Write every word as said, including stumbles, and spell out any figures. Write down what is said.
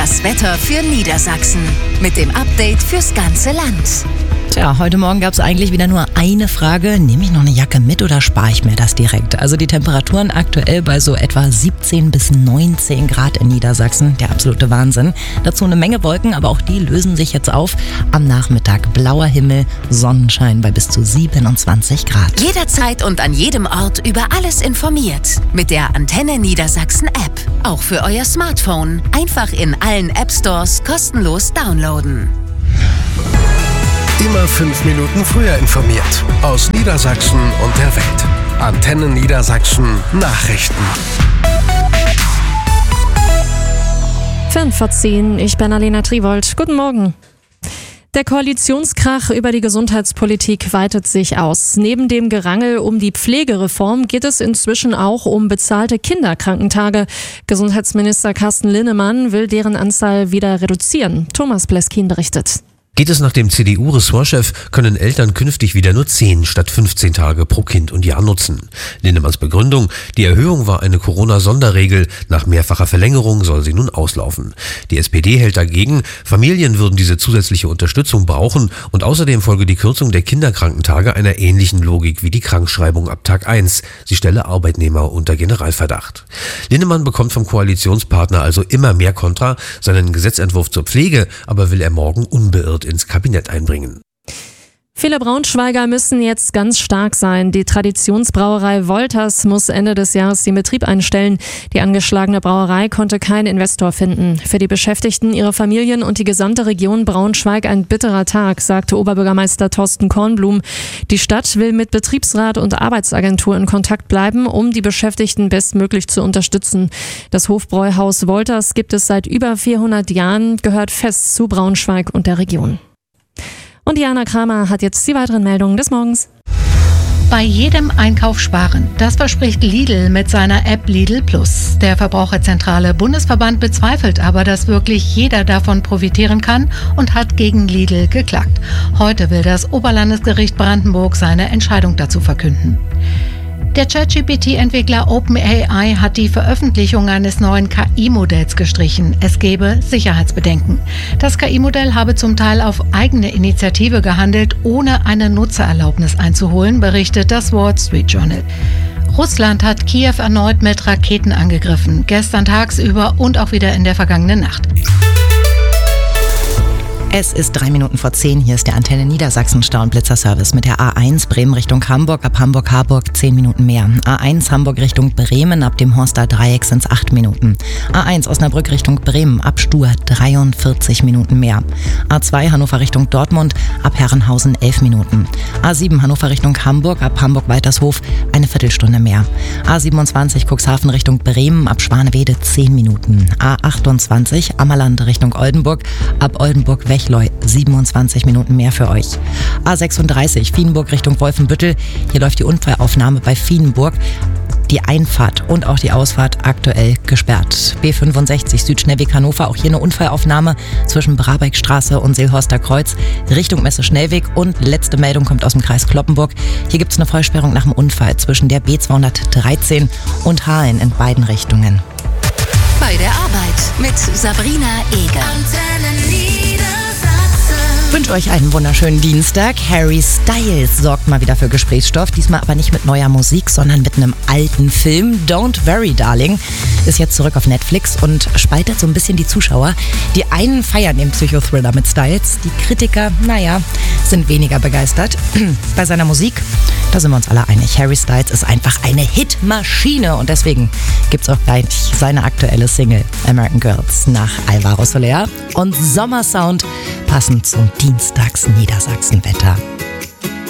Das Wetter für Niedersachsen mit dem Update fürs ganze Land. Tja, heute Morgen gab es eigentlich wieder nur eine Frage. Nehme ich noch eine Jacke mit oder spare ich mir das direkt? Also die Temperaturen aktuell bei so etwa siebzehn bis neunzehn Grad in Niedersachsen. Der absolute Wahnsinn. Dazu eine Menge Wolken, aber auch die lösen sich jetzt auf. Am Nachmittag blauer Himmel, Sonnenschein bei bis zu siebenundzwanzig Grad. Jederzeit und an jedem Ort über alles informiert. Mit der Antenne Niedersachsen App. Auch für euer Smartphone. Einfach in allen App Stores kostenlos downloaden. Immer fünf Minuten früher informiert. Aus Niedersachsen und der Welt. Antenne Niedersachsen Nachrichten. fünf vor zehn, ich bin Alena Triwold. Guten Morgen. Der Koalitionskrach über die Gesundheitspolitik weitet sich aus. Neben dem Gerangel um die Pflegereform geht es inzwischen auch um bezahlte Kinderkrankentage. Gesundheitsminister Carsten Linnemann will deren Anzahl wieder reduzieren. Thomas Bleskin berichtet. Geht es nach dem C D U-Ressortchef, können Eltern künftig wieder nur zehn statt fünfzehn Tage pro Kind und Jahr nutzen. Lindemanns Begründung: Die Erhöhung war eine Corona-Sonderregel. Nach mehrfacher Verlängerung soll sie nun auslaufen. Die S P D hält dagegen, Familien würden diese zusätzliche Unterstützung brauchen und außerdem folge die Kürzung der Kinderkrankentage einer ähnlichen Logik wie die Krankschreibung ab Tag eins. Sie stelle Arbeitnehmer unter Generalverdacht. Lindemann bekommt vom Koalitionspartner also immer mehr Kontra. Seinen Gesetzentwurf zur Pflege aber will er morgen unbeirrt ins Kabinett einbringen. Viele Braunschweiger müssen jetzt ganz stark sein. Die Traditionsbrauerei Wolters muss Ende des Jahres den Betrieb einstellen. Die angeschlagene Brauerei konnte keinen Investor finden. Für die Beschäftigten, ihre Familien und die gesamte Region Braunschweig ein bitterer Tag, sagte Oberbürgermeister Thorsten Kornblum. Die Stadt will mit Betriebsrat und Arbeitsagentur in Kontakt bleiben, um die Beschäftigten bestmöglich zu unterstützen. Das Hofbräuhaus Wolters gibt es seit über vierhundert Jahren, gehört fest zu Braunschweig und der Region. Und Diana Kramer hat jetzt die weiteren Meldungen des Morgens. Bei jedem Einkauf sparen. Das verspricht Lidl mit seiner App Lidl Plus. Der Verbraucherzentrale Bundesverband bezweifelt aber, dass wirklich jeder davon profitieren kann und hat gegen Lidl geklagt. Heute will das Oberlandesgericht Brandenburg seine Entscheidung dazu verkünden. Der ChatGP T-Entwickler OpenAI hat die Veröffentlichung eines neuen K I-Modells gestrichen. Es gebe Sicherheitsbedenken. Das K I-Modell habe zum Teil auf eigene Initiative gehandelt, ohne eine Nutzererlaubnis einzuholen, berichtet das Wall Street Journal. Russland hat Kiew erneut mit Raketen angegriffen. Gestern tagsüber und auch wieder in der vergangenen Nacht. Es ist drei Minuten vor zehn. Hier ist der Antenne Niedersachsen Stau- und Blitzerservice mit der A eins Bremen Richtung Hamburg. Ab Hamburg-Harburg zehn Minuten mehr. A eins Hamburg Richtung Bremen. Ab dem Horster Dreieck sind es acht Minuten. A eins Osnabrück Richtung Bremen. Ab Stur dreiundvierzig Minuten mehr. A zwei Hannover Richtung Dortmund. Ab Herrenhausen elf Minuten. A sieben Hannover Richtung Hamburg. Ab Hamburg-Weitershof eine Viertelstunde mehr. A siebenundzwanzig Cuxhaven Richtung Bremen. Ab Schwanewede zehn Minuten. A achtundzwanzig Ammerland Richtung Oldenburg. Ab Oldenburg-Wech siebenundzwanzig Minuten mehr für euch. A sechsunddreißig Vienburg Richtung Wolfenbüttel. Hier läuft die Unfallaufnahme bei Vienburg. Die Einfahrt und auch die Ausfahrt aktuell gesperrt. B fünfundsechzig Südschnellweg Hannover, auch hier eine Unfallaufnahme zwischen Brabeckstraße und Seelhorster Kreuz Richtung Messe Schnellweg. Und letzte Meldung kommt aus dem Kreis Cloppenburg. Hier gibt es eine Vollsperrung nach dem Unfall zwischen der B zweihundertdreizehn und Hameln in beiden Richtungen. Bei der Arbeit mit Sabrina Eger. Ich wünsche euch einen wunderschönen Dienstag. Harry Styles sorgt mal wieder für Gesprächsstoff. Diesmal aber nicht mit neuer Musik, sondern mit einem alten Film. Don't Worry, Darling ist jetzt zurück auf Netflix und spaltet so ein bisschen die Zuschauer. Die einen feiern den Psychothriller mit Styles. Die Kritiker, naja, sind weniger begeistert. Bei seiner Musik, da sind wir uns alle einig. Harry Styles ist einfach eine Hitmaschine und deswegen gibt's auch gleich seine aktuelle Single American Girls nach Alvaro Soler und Sommersound passend zum Dienstags Niedersachsenwetter.